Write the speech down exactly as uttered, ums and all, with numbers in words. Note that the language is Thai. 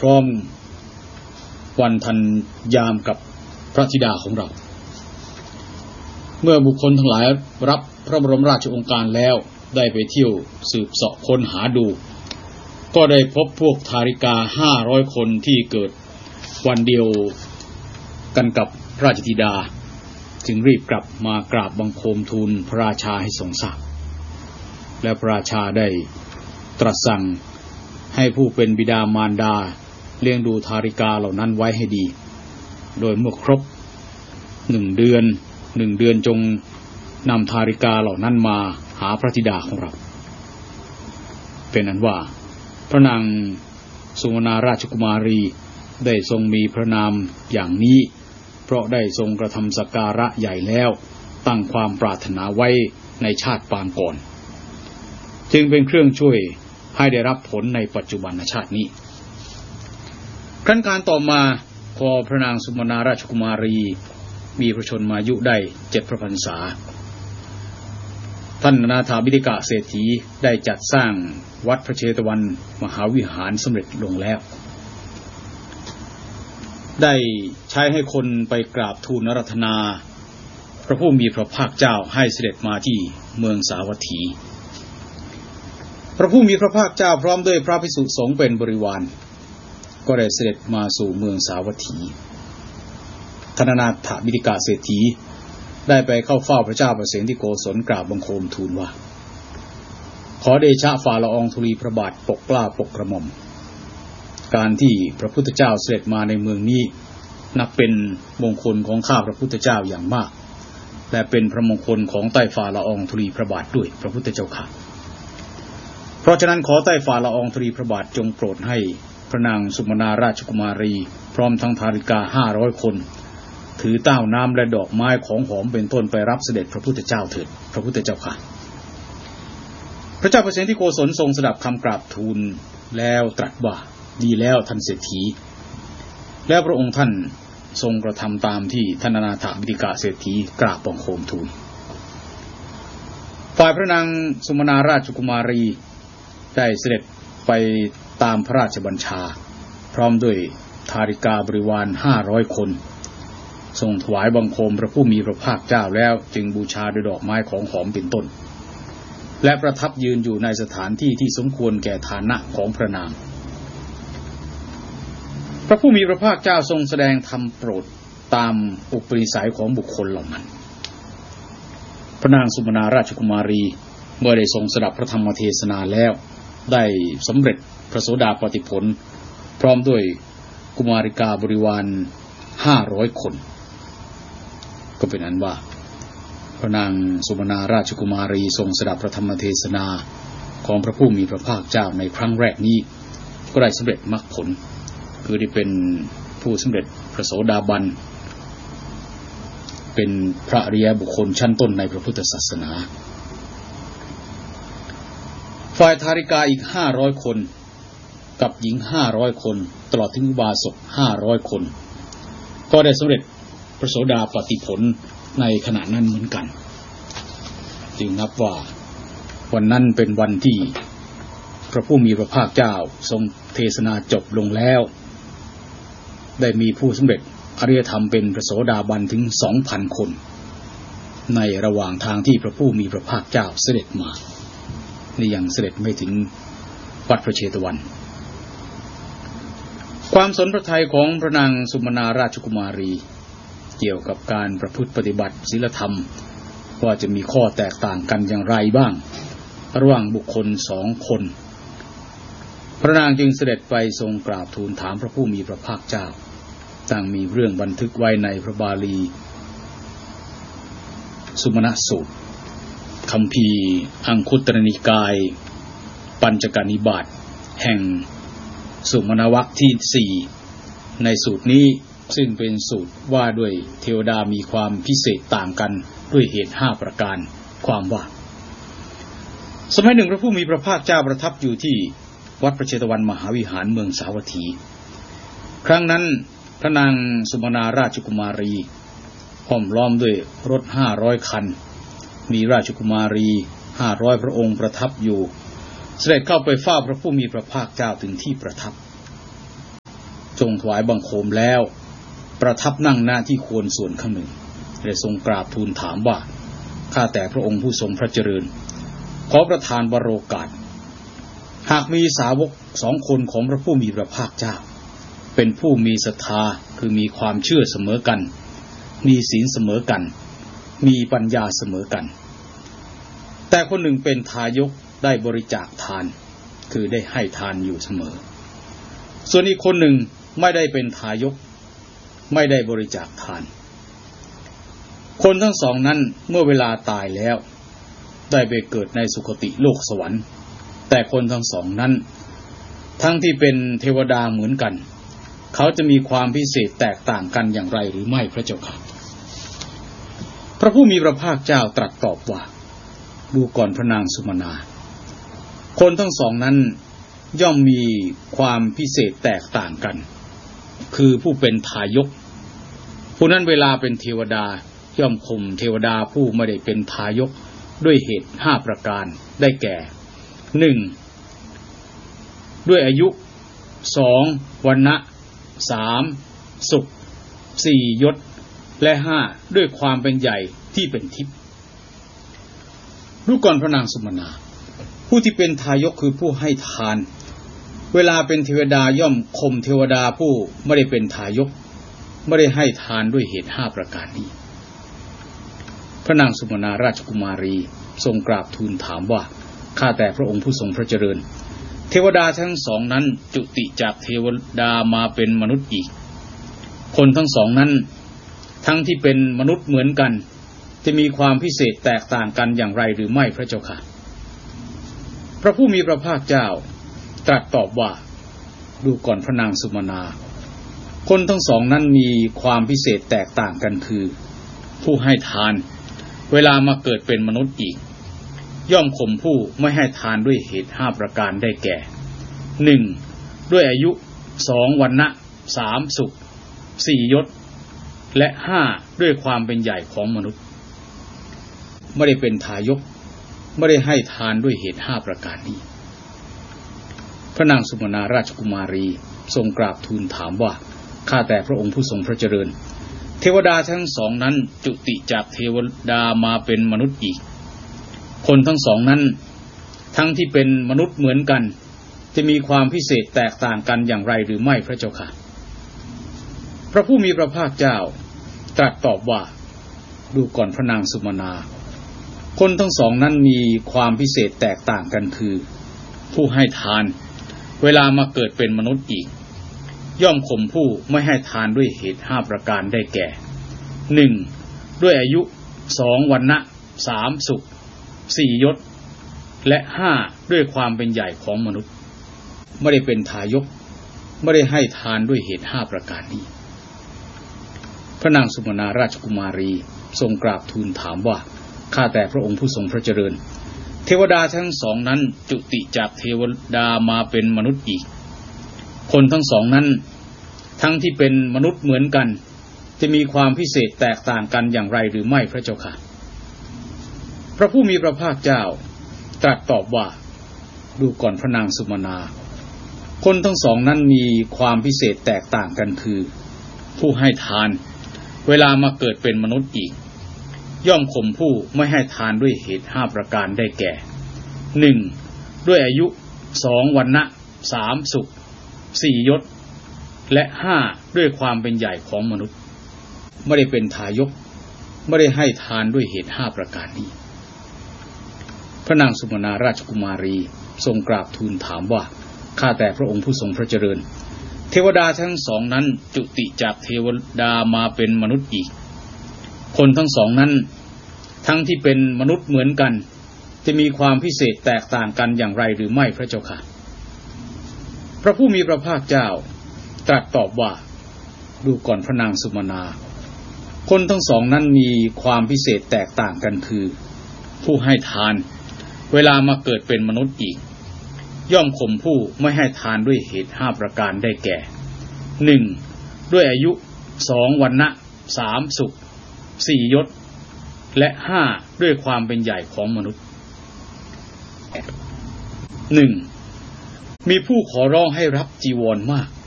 ร้อมวันทันยามกับพระธิดาของเราเมื่อบุคคลทั้งหลายรับพระบรมราชโองการแล้วได้ไปเที่ยวสืบเสาะค้นหาดูก็ได้พบพวกทาริกาห้าร้อยคนที่เกิดวันเดียวกันกับพระราชธิดาจึงรีบกลับมากราบบังคมทูลพระราชาให้ทรงทราบและพระราชาได้ตรัสสั่งให้ผู้เป็นบิดามารดาเลี้ยงดูทาริกาเหล่านั้นไว้ให้ดีโดยเมื่อครบหนึ่งเดือนหนึ่งเดือนจงนำทาริกาเหล่านั้นมาหาพระธิดาของเราเป็นอันว่าพระนางสุวรรณราชกุมารีได้ทรงมีพระนามอย่างนี้เพราะได้ทรงกระทำสักการะใหญ่แล้วตั้งความปรารถนาไว้ในชาติปางก่อนจึงเป็นเครื่องช่วยให้ได้รับผลในปัจจุบันชาตินี้ครั้นการต่อมาพอพระนางสุวรรณราชกุมารีมีพระชนมายุได้เจ็ดพระพรรษาท่านนาถบิณฑิกะเศรษฐีได้จัดสร้างวัดพระเชตวันมหาวิหารสำเร็จลงแล้วได้ใช้ให้คนไปกราบทูลอาราธนาพระผู้มีพระภาคเจ้าให้เสด็จมาที่เมืองสาวัตถีพระผู้มีพระภาคเจ้าพร้อมด้วยพระภิกษุสงฆ์เป็นบริวารก็ได้เสด็จมาสู่เมืองสาวัตถีท่านนาถบิณฑิกะเศรษฐีได้ไปเข้าเฝ้าพระเจ้าประเสนที่โกศลกราบบังคมทูลว่าขอเดชะฝ่าละอองธุลีพระบาทปกเกล้าปกกระหม่อมการที่พระพุทธเจ้าเสด็จมาในเมืองนี้นับเป็นมงคลของข้าพระพุทธเจ้าอย่างมากและเป็นพระมงคลของใต้ฝ่าละอองธุลีพระบาทด้วยพระพุทธเจ้าค่ะเพราะฉะนั้นขอใต้ฝ่าละอองธุลีพระบาทจงโปรดให้พระนางสุวรรณราชกุมารีพร้อมทั้งทาริกาห้าร้อยคนถือเต้าน้ำและดอกไม้ของหอมเป็นต้นไปรับเสด็จพระพุทธเจ้าเถิดพระพุทธเจ้าค่ะพระเจ้าประเสนที่โกศลทรงสดับคำกราบทูลแล้วตรัสว่าดีแล้วท่านเศรษฐีแล้วพระองค์ท่านทรงกระทำตามที่ท่านนาถบิณฑิกะเศรษฐีกราบบังคมทูลฝ่ายพระนางสุวรรณราชกุมารีได้เสด็จไปตามพระราชบัญชาพร้อมด้วยทาริกาบริวารห้าร้อยคนทรงถวายบังคมพระผู้มีพระภาคเจ้าแล้วจึงบูชาด้วยดอกไม้ของหอมเป็นต้นและประทับยืนอยู่ในสถานที่ที่สมควรแก่ฐานะของพระนางพระผู้มีพระภาคเจ้าทรงแสดงธรรมโปรดตามอุปนิสัยของบุคคลเหล่านั้นพระนางสุวรรณราชกุมารีเมื่อได้ทรงสดับพระธรรมเทศนาแล้วได้สำเร็จพระโสดาปัตติผลพร้อมด้วยกุมาริกาบริวารห้าร้อยคนก็เป็นอันว่าพระนางสุวรรณราชกุมารีทรงสดับพระธรรมเทศนาของพระผู้มีพระภาคเจ้าในครั้งแรกนี้ก็ได้สำเร็จมรรคผลคือได้เป็นผู้สำเร็จพระโสดาบันเป็นพระอริยบุคคลชั้นต้นในพระพุทธศาสนาฝ่ายทาริกาอีกห้าร้อยคนกับหญิงห้าร้อยคนตลอดถึงอุบาสกห้าร้อยคนก็ได้สำเร็จพระโสดาปัตติผลในขณะนั้นเหมือนกันจึงนับว่าวันนั้นเป็นวันที่พระผู้มีพระภาคเจ้าทรงเทศนาจบลงแล้วได้มีผู้สำเร็จอริยธรรมเป็นพระโสดาบันถึง สองพัน คนในระหว่างทางที่พระผู้มีพระภาคเจ้าเสด็จมานี่ยังเสด็จไม่ถึงวัดพระเชตวันความสนพระทัยของพระนางสุวรรณราชกุมารีเกี่ยวกับการประพฤติปฏิบัติศีลธรรมว่าจะมีข้อแตกต่างกันอย่างไรบ้างระหว่างบุคคลสองคนพระนางจึงเสด็จไปทรงกราบทูลถามพระผู้มีพระภาคเจ้าต่างมีเรื่องบันทึกไว้ในพระบาลีสุมาณสูตรคัมภีร์อังคุตรนิกายปัญจกนิบาตแห่งสุมาณวรรคที่สี่ในสูตรนี้ซึ่งเป็นสูตรว่าด้วยเทวดามีความพิเศษต่างกันด้วยเหตุห้าประการความว่าสมัยหนึ่งพระผู้มีพระภาคเจ้าประทับอยู่ที่วัดพระเชตวันมหาวิหารเมืองสาวัตถีครั้งนั้นพระนางสุวรรณราชกุมารีห้อมล้อมด้วยรถห้าร้อยคันมีราชกุมารีห้าร้อยพระองค์ประทับอยู่เสด็จเข้าไปเฝ้าพระผู้มีพระภาคเจ้าถึงที่ประทับทรงถวายบังคมแล้วประทับนั่งหน้าที่ควรส่วนข้างหนึ่งและทรงกราบทูลถามว่าข้าแต่พระองค์ผู้ทรงพระเจริญขอประทานวโรกาสหากมีสาวกสองคนของพระผู้มีพระภาคเจ้าเป็นผู้มีศรัทธาคือมีความเชื่อเสมอกันมีศีลเสมอกันมีปัญญาเสมอกันแต่คนหนึ่งเป็นทายกได้บริจาคทานคือได้ให้ทานอยู่เสมอส่วนอีกคนหนึ่งไม่ได้เป็นทายกไม่ได้บริจาคทานคนทั้งสองนั้นเมื่อเวลาตายแล้วได้ไปเกิดในสุคติโลกสวรรค์แต่คนทั้งสองนั้นทั้งที่เป็นเทวดาเหมือนกันเขาจะมีความพิเศษแตกต่างกันอย่างไรหรือไม่พระเจ้าค่ะพระผู้มีพระภาคเจ้าตรัสตอบว่าดูก่อนพระนางสุมาณาคนทั้งสองนั้นย่อมมีความพิเศษแตกต่างกันคือผู้เป็นทายกผู้นั้นเวลาเป็นเทวดาย่อมข่มเทวดาผู้ไม่ได้เป็นทายกด้วยเหตุห้าประการได้แก่หนึ่งด้วยอายุสองวรรณะสามสุขสี่ยศและห้าด้วยความเป็นใหญ่ที่เป็นทิพย์ดูก่อนพระนางสุมาณาผู้ที่เป็นทายกคือผู้ให้ทานเวลาเป็นเทวดาย่อมข่มเทวดาผู้ไม่ได้เป็นทายกไม่ได้ให้ทานด้วยเหตุห้าประการนี้พระนางสุมาณาราชกุมารีทรงกราบทูลถามว่าข้าแต่พระองค์ผู้ทรงพระเจริญเทวดาทั้งสองนั้นจุติจากเทวดามาเป็นมนุษย์อีกคนทั้งสองนั้นทั้งที่เป็นมนุษย์เหมือนกันจะมีความพิเศษแตกต่างกันอย่างไรหรือไม่พระเจ้าค่ะพระผู้มีพระภาคเจ้าตรัสตอบว่าดูก่อนพระนางสุมาณาคนทั้งสองนั้นมีความพิเศษแตกต่างกันคือผู้ให้ทานเวลามาเกิดเป็นมนุษย์อีกย่อมข่มผู้ไม่ให้ทานด้วยเหตุห้าประการได้แก่หนึ่งด้วยอายุสองวรรณะสามสุขสี่ยศและห้าด้วยความเป็นใหญ่ของมนุษย์ไม่ได้เป็นทายกไม่ได้ให้ทานด้วยเหตุห้าประการนี้พระนางสุมาณาราชกุมารีทรงกราบทูลถามว่าข้าแต่พระองค์ผู้ทรงพระเจริญเทวดาทั้งสองนั้นจุติจากเทวดามาเป็นมนุษย์อีกคนทั้งสองนั้นทั้งที่เป็นมนุษย์เหมือนกันจะมีความพิเศษแตกต่างกันอย่างไรหรือไม่พระเจ้าค่ะพระผู้มีพระภาคเจ้าตรัสตอบว่าดูก่อนพระนางสุมาณาคนทั้งสองนั้นมีความพิเศษแตกต่างกันคือผู้ให้ทานเวลามาเกิดเป็นมนุษย์อีกย่อมข่มผู้ไม่ให้ทานด้วยเหตุห้าประการได้แก่หนึ่งด้วยอายุสองวรรณะสามสุขสี่ยศและห้าด้วยความเป็นใหญ่ของมนุษย์ไม่ได้เป็นทายกไม่ได้ให้ทานด้วยเหตุห้าประการนี้พระนางสุมาณาราชกุมารีทรงกราบทูลถามว่าข้าแต่พระองค์ผู้ทรงพระเจริญเทวดาทั้งสองนั้นจุติจากเทวดามาเป็นมนุษย์อีกคนทั้งสองนั้นทั้งที่เป็นมนุษย์เหมือนกันจะมีความพิเศษแตกต่างกันอย่างไรหรือไม่พระเจ้าค่ะพระผู้มีพระภาคเจ้าตรัสตอบว่าดูก่อนพระนางสุมาณาคนทั้งสองนั้นมีความพิเศษแตกต่างกันคือผู้ให้ทานเวลามาเกิดเป็นมนุษย์อีกย่อมข่มผู้ไม่ให้ทานด้วยเหตุห้าประการได้แก่หนึ่งด้วยอายุสองวรรณะสามสุขสี่ยศและห้าด้วยความเป็นใหญ่ของมนุษย์ไม่ได้เป็นทายกไม่ได้ให้ทานด้วยเหตุห้าประการนี้พระนางสุมาณาราชกุมารีทรงกราบทูลถามว่าข้าแต่พระองค์ผู้ทรงพระเจริญเทวดาทั้งสองนั้นจุติจากเทวดามาเป็นมนุษย์อีกคนทั้งสองนั้นทั้งที่เป็นมนุษย์เหมือนกันจะมีความพิเศษแตกต่างกันอย่างไรหรือไม่พระเจ้าค่ะพระผู้มีพระภาคเจ้าตรัสตอบว่าดูก่อนพระนางสุมาณาคนทั้งสองนั้นมีความพิเศษแตกต่างกันคือผู้ให้ทานเวลามาเกิดเป็นมนุษย์อีกย่อมข่มผู้ไม่ให้ทานด้วยเหตุห้าประการได้แก่หนึ่งด้วยอายุสองวรรณะสามสุขสี่ยศและห้าด้วยความเป็นใหญ่ของมนุษย์หนึ่งมีผู้ขอร้องให้รับจีวรมาก